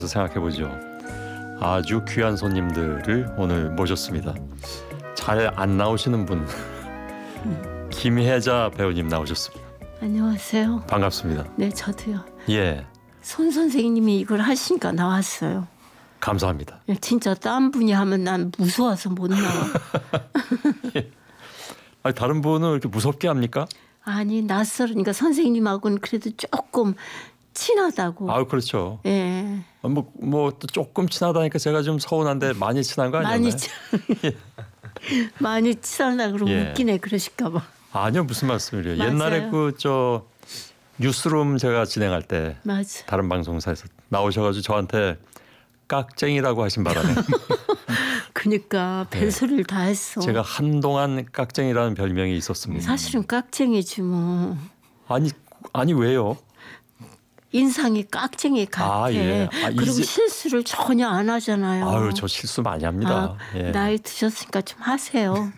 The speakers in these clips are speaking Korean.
생각해보죠. 아주 귀한 손님들을 오늘 모셨습니다. 잘 안 나오시는 분 김혜자 배우님 나오셨습니다. 안녕하세요. 반갑습니다. 네, 저도요. 예, 손 선생님이 이걸 하시니까 나왔어요. 감사합니다. 진짜 딴 분이 하면 난 무서워서 못 나와. 아니, 다른 분은 이렇게 무섭게 합니까? 아니, 낯설으니까 선생님하고는 그래도 조금 친하다고. 아, 그렇죠. 예. 또 조금 친하다니까 제가 좀 서운한데 많이 친한 거 아니었나요? 많이 친하다 그러면 예. 웃기네 그러실까 봐. 아니요, 무슨 말씀이래요. 맞아요. 옛날에 뉴스룸 제가 진행할 때 맞아. 다른 방송사에서 나오셔가지고 저한테 깍쟁이라고 하신 바람에 그러니까 별소리를 다 했어. 제가 한동안 깍쟁이라는 별명이 있었습니다. 사실은 깍쟁이지 뭐. 아니 왜요? 인상이 깍쟁이 같아. 아, 예. 그리고 실수를 전혀 안 하잖아요. 아유, 저 실수 많이 합니다. 예. 나이 드셨으니까 좀 하세요.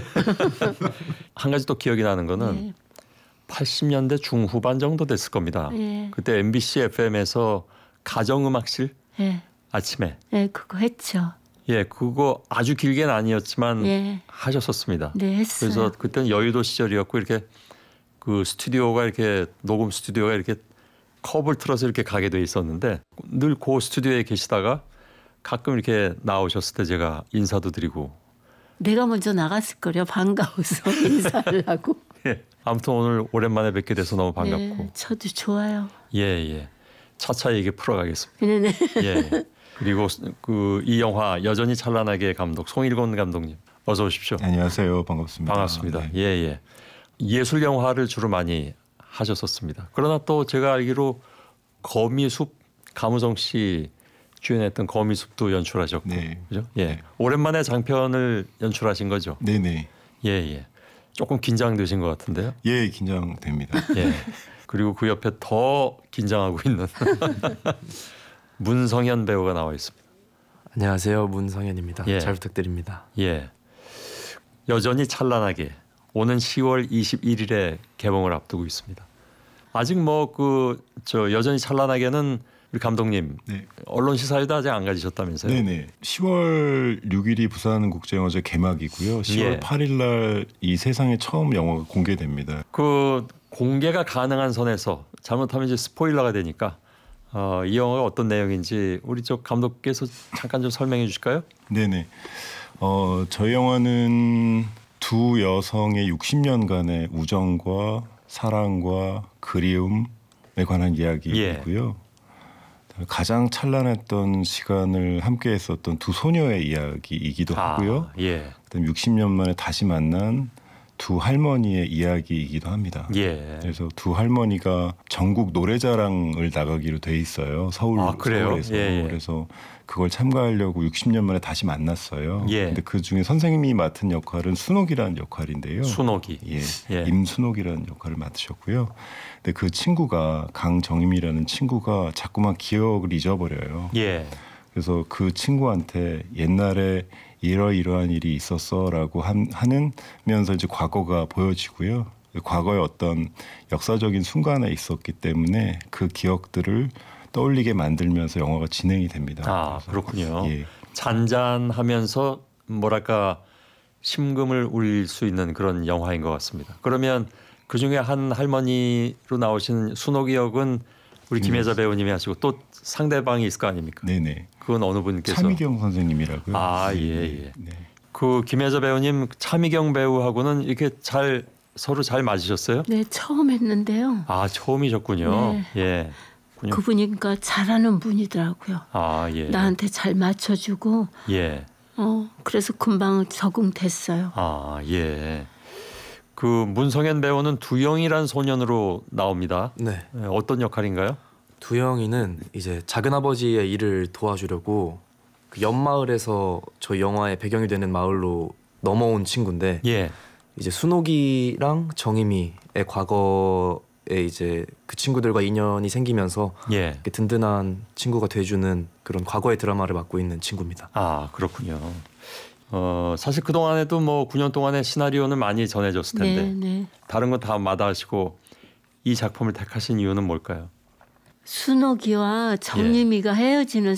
한 가지 또 기억이 나는 거는 예. 80년대 중후반 정도 됐을 겁니다. 예. 그때 MBC FM에서 가정음악실 예. 아침에 그거 했죠. 예, 그거 아주 길게는 아니었지만 예. 하셨었습니다. 네, 했어요. 그래서 그때는 여의도 시절이었고 이렇게 그 스튜디오가 이렇게 녹음 스튜디오가 이렇게 컵을 틀어서 이렇게 가게 돼 있었는데 늘 그 스튜디오에 계시다가 가끔 이렇게 나오셨을 때 제가 인사도 드리고. 내가 먼저 나갔을 거려. 반가워서 인사를 하고. 예. 아무튼 오늘 오랜만에 뵙게 돼서 너무 반갑고. 네, 저도 좋아요. 예. 차차 얘기 풀어가겠습니다. 네네. 예. 그리고 이 영화 여전히 찬란하게 감독 송일곤 감독님 어서 오십시오. 안녕하세요. 반갑습니다. 반갑습니다. 네. 예. 예술 영화를 주로 많이 하셨었습니다. 그러나 또 제가 알기로 거미숲 감우성 씨 주연했던 거미숲도 연출하셨고, 네. 그죠? 예. 네. 오랜만에 장편을 연출하신 거죠? 네네. 예. 조금 긴장되신 것 같은데요? 예, 긴장됩니다. 예. 그리고 그 옆에 더 긴장하고 있는 문성현 배우가 나와 있습니다. 안녕하세요, 문성현입니다. 예. 잘 부탁드립니다. 예. 여전히 찬란하게 오는 10월 21일에 개봉을 앞두고 있습니다. 아직 여전히 찬란하게는 우리 감독님 네. 언론 시사회도 아직 안 가지셨다면서요? 네네. 10월 6일이 부산 국제영화제 개막이고요. 10월 예. 8일 날 이 세상에 처음 영화가 공개됩니다. 그 공개가 가능한 선에서 잘못하면 이제 스포일러가 되니까 이 영화가 어떤 내용인지 우리 저 감독께서 잠깐 좀 설명해 주실까요? 네네. 저희 영화는 두 여성의 60년간의 우정과 사랑과 그리움에 관한 이야기이고요. 가장 찬란했던 시간을 함께 했었던 두 소녀의 이야기이기도 하고요. 예. 그다음 60년 만에 다시 만난 두 할머니의 이야기이기도 합니다. 예. 그래서 두 할머니가 전국 노래자랑을 나가기로 돼 있어요. 그래요? 서울에서. 예. 그래서 그걸 참가하려고 60년 만에 다시 만났어요. 예. 근데 그 중에 선생님이 맡은 역할은 순옥이라는 역할인데요. 순옥이. 예. 임순옥이라는 역할을 맡으셨고요. 근데 그 친구가 강정임이라는 친구가 자꾸만 기억을 잊어버려요. 예. 그래서 그 친구한테 옛날에 이러이러한 일이 있었어라고 하면서 이제 과거가 보여지고요. 과거의 어떤 역사적인 순간에 있었기 때문에 그 기억들을 떠올리게 만들면서 영화가 진행이 됩니다. 그렇군요. 예. 잔잔하면서 뭐랄까 심금을 울릴 수 있는 그런 영화인 것 같습니다. 그러면 그중에 한 할머니로 나오신 순옥이 역은 우리 김혜자 배우님이 하시고 또 상대방이 있을 거 아닙니까? 네네. 그건 어느 분께서? 차미경 선생님이라고요. 예. 네. 그 김혜자 배우님 차미경 배우하고는 이렇게 서로 잘 맞으셨어요? 네, 처음 했는데요. 처음이셨군요. 네. 예. 그분이니까 잘하는 분이더라고요. 예. 나한테 잘 맞춰주고. 예. 그래서 금방 적응됐어요. 예. 그 문성현 배우는 두영이란 소년으로 나옵니다. 네. 어떤 역할인가요? 두영이는 이제 작은아버지의 일을 도와주려고 그 옆마을에서 저희 영화의 배경이 되는 마을로 넘어온 친구인데 예. 이제 순옥이랑 정임이의 과거에 이제 그 친구들과 인연이 생기면서 예. 이렇게 든든한 친구가 돼주는 그런 과거의 드라마를 맡고 있는 친구입니다. 그렇군요. 사실 그 동안에도 9년 동안의 시나리오는 많이 전해졌을 텐데 네. 다른 건 다 마다하시고 이 작품을 택하신 이유는 뭘까요? 순옥이와 정림이가 헤어지는